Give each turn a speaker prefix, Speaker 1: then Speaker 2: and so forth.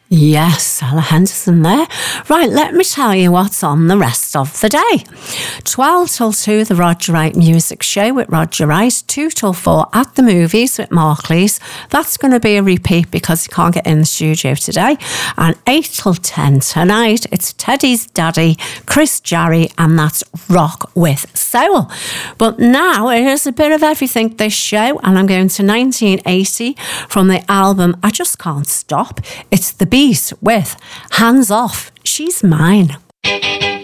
Speaker 1: Yes, Ella Henderson there. Right, let me tell you what's on the rest of the day. 12 till 2, the Roger Wright Music Show with Roger Wright. 2 till 4 at the movies with Mark Lees. That's going to be a repeat because he can't get in the studio today. And 8 till 10 tonight, it's Teddy's Daddy, Chris Jarry, and that's Rock with Soul. But now it is a bit of everything, this show, and I'm going to 1980 from the album I Just Can't Stop. It's The Beat with Hands Off, She's Mine.